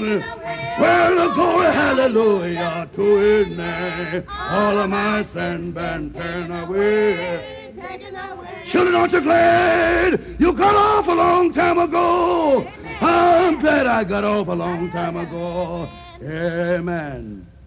Well, glory, hallelujah to his name. All of my sin been turned away. Children, aren't you glad you got off a long time ago? I'm glad I got off a long time ago. Amen.